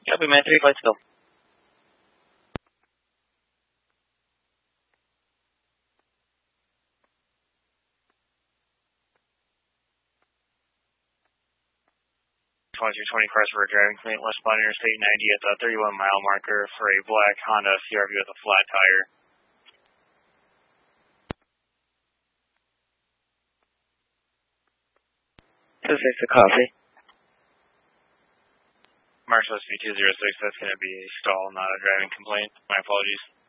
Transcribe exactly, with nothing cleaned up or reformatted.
Copy, man. Three flights go. twenty-two twenty Crestwood driving clean westbound Interstate ninety at the thirty-one mile marker for a black Honda C R V with a flat tire. two six to copy. Marshall S V two zero six, that's going to be a stall, not a driving complaint. My apologies.